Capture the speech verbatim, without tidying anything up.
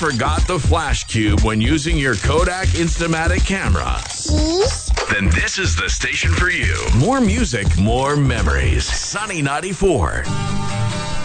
Forgot the flash cube when using your Kodak Instamatic camera? Then this is the station for you. More music, more memories. Sunny ninety-four.